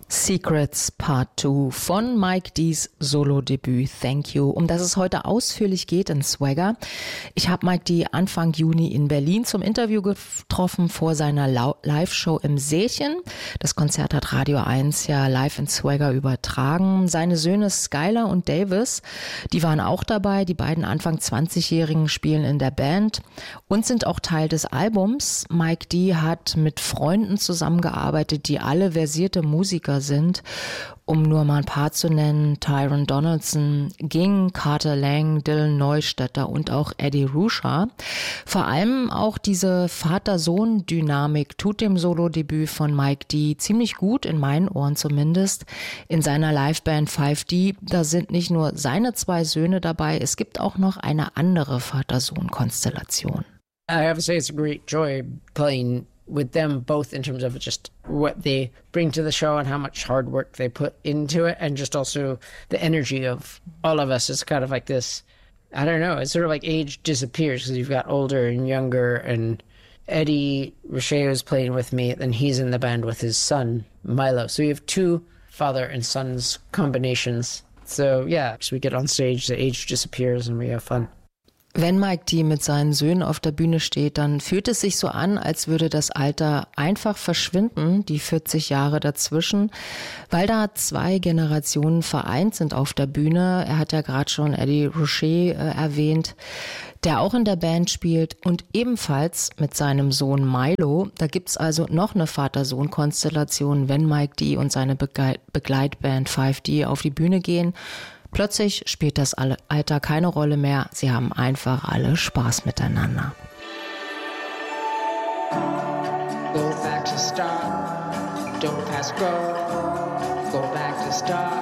Secrets Part 2 von Mike D's Solo-Debüt Thank You, um das es heute ausführlich geht in Swagger. Ich habe Mike D. Anfang Juni in Berlin zum Interview getroffen vor seiner Live-Show im Sächen. Das Konzert hat Radio 1 ja live in Swagger übertragen. Seine Söhne Skylar und Davis, die waren auch dabei. Die beiden Anfang 20-Jährigen spielen in der Band und sind auch Teil des Albums. Mike D. hat mit Freunden zusammengearbeitet, die alle versierte Musiker sind, um nur mal ein paar zu nennen: Tyron Donaldson, Ging, Carter Lang, Dylan Neustädter und auch Eddie Ruscha. Vor allem auch diese Vater-Sohn-Dynamik tut dem Solo-Debüt von Mike D. ziemlich gut, in meinen Ohren zumindest. In seiner Liveband 5D, da sind nicht nur seine zwei Söhne dabei, es gibt auch noch eine andere Vater-Sohn-Konstellation. I have to say it's a great joy playing with them both in terms of just what they bring to the show and how much hard work they put into it, and just also the energy of all of us is kind of like this, I don't know, it's sort of like age disappears because you've got older and younger, and Eddie Ruscha is playing with me, and he's in the band with his son Milo, so you have two father and son's combinations. So yeah, so we get on stage, the age disappears and we have fun. Wenn Mike D. mit seinen Söhnen auf der Bühne steht, dann fühlt es sich so an, als würde das Alter einfach verschwinden, die 40 Jahre dazwischen, weil da zwei Generationen vereint sind auf der Bühne. Er hat ja gerade schon Eddie Ruscha erwähnt, der auch in der Band spielt, und ebenfalls mit seinem Sohn Milo. Da gibt's also noch eine Vater-Sohn-Konstellation, wenn Mike D. und seine Begleitband 5D auf die Bühne gehen. Plötzlich spielt das Alter keine Rolle mehr. Sie haben einfach alle Spaß miteinander. Go back to start, don't pass go. Go back to start.